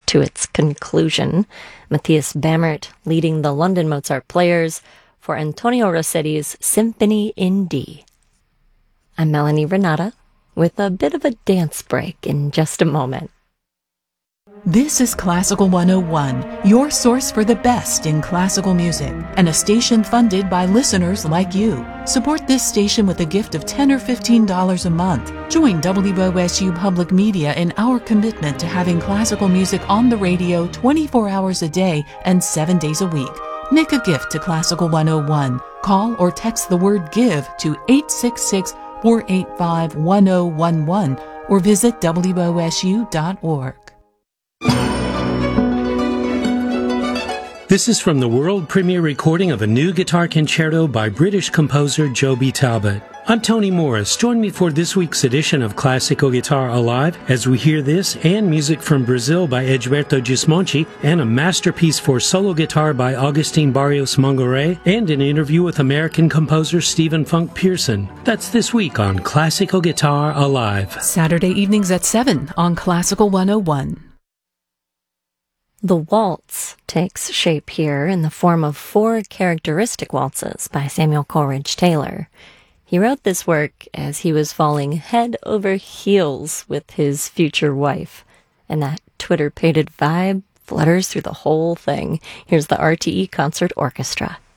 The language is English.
to its conclusion. Matthias Bamert leading the London Mozart Players for Antonio Rossetti's Symphony in D. I'm Melanie Renata with a bit of a dance break in just a moment. This is Classical 101, your source for the best in classical music, and a station funded by listeners like you. Support this station with a gift of $10 or $15 a month. Join WOSU Public Media in our commitment to having classical music on the radio 24 hours a day and 7 days a week. Make a gift to Classical 101. Call or text the word GIVE to 866-485-1011 or visit WOSU.org. This is from the world premiere recording of a new guitar concerto by British composer Joby Talbot. I'm Tony Morris. Join me for this week's edition of Classical Guitar Alive as we hear this and music from Brazil by Egberto Gismonti and a masterpiece for solo guitar by Agustin Barrios Mangoré and an interview with American composer Stephen Funk Pearson. That's this week on Classical Guitar Alive. Saturday evenings at 7 on Classical 101. The waltz takes shape here in the form of 4 characteristic waltzes by Samuel Coleridge Taylor. He wrote this work as he was falling head over heels with his future wife, and that Twitter-pated vibe flutters through the whole thing. Here's the RTE Concert Orchestra.